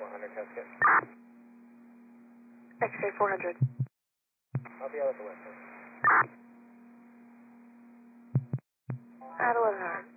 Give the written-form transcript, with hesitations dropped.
400, Casket. X-ray 400. I'll be out at the west end. At 1100.